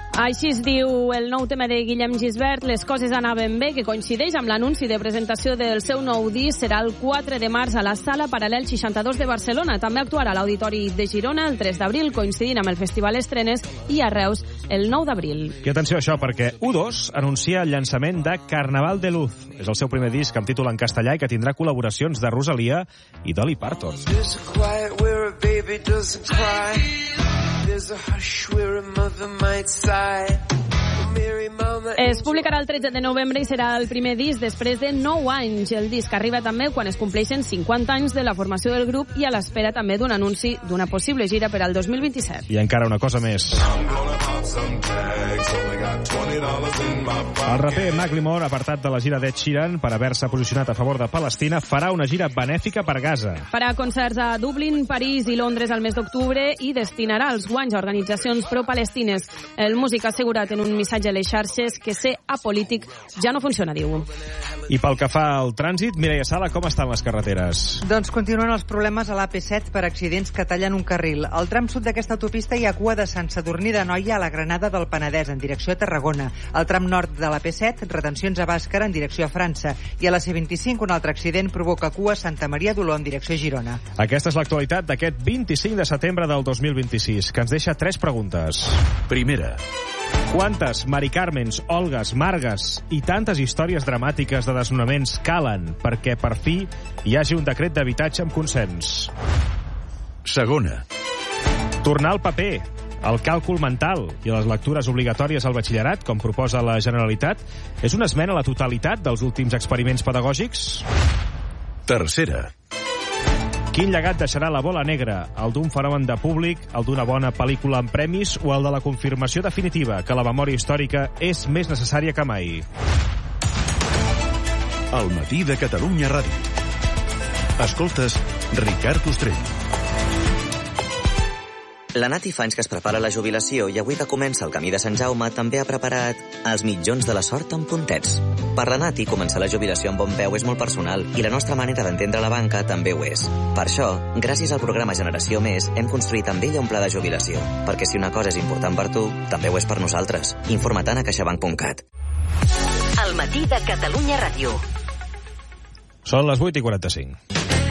Així es diu el nou tema de Guillem Gisbert, Les coses anaven bé, que coincideix amb l'anunci de presentació del seu nou disc. Serà el 4 de març a la Sala Paral·lel 62 de Barcelona. També actuarà a l'Auditori de Girona el 3 d'abril, coincidint amb el Festival Estrenes, i a Reus el 9 d'abril. I atenció a això, perquè U2 anuncia el llançament de Carnaval de Luz. És el seu primer disc amb títol en castellà i que tindrà col·laboracions de Rosalia i Dolly Parton. Es publicarà el 13 de novembre i serà el primer disc després de 9 anys. El disc arriba també quan es compleixen 50 anys de la formació del grup i a l'espera també d'un anunci d'una possible gira per al 2027. I encara una cosa més. El raper Macklemore, apartat de la gira d'Ed Sheeran per haver-se posicionat a favor de Palestina, farà una gira benèfica per Gaza. Farà concerts a Dublín, París i Londres al mes d'octubre i destinarà els guanys a organitzacions pro-palestines. El músic ha assegurat en un missatge a les xarxes que ser apolític ja no funciona, diu. I pel que fa al trànsit, Mireia Sala, com estan les carreteres? Doncs continuen els problemes a l'AP7 per accidents que tallen un carril. Al tram sud d'aquesta autopista hi ha cua de Sant Sadurní d'Anoia a la Granada del Penedès, en direcció a Tarragona. Al tram nord de l'AP7, retencions a Bàscara en direcció a França. I a la C25, un altre accident provoca cua a Santa Maria d'Oló en direcció a Girona. Aquesta és l'actualitat d'aquest 25 de setembre del 2026, que ens deixa 3 preguntes. Primera. Quantes Mari Carmens, Olgues, Margues i tantes històries dramàtiques de desnonaments calen perquè per fi hi hagi un decret d'habitatge amb consens? Segona. Tornar al paper, el càlcul mental i les lectures obligatòries al batxillerat, com proposa la Generalitat, és una esmena a la totalitat dels últims experiments pedagògics? Tercera. Quin llegat deixarà La bola negra? El d'un fenomen de públic, el d'una bona pel·lícula amb premis o el de la confirmació definitiva que la memòria històrica és més necessària que mai? Al matí de Catalunya Ràdio. Escoltes Ricard Ostrell. La Nati fa anys que es prepara la jubilació i avui que comença el camí de Sant Jaume també ha preparat els mitjons de la sort amb puntets. Per la Nati, començar la jubilació amb bon peu és molt personal i la nostra manera d'entendre la banca també ho és. Per això, gràcies al programa Generació Més, hem construït amb ella un pla de jubilació. Perquè si una cosa és important per tu, també ho és per nosaltres. Informa-te'n a caixabank.cat. El matí de Catalunya Ràdio. Són les 8:45.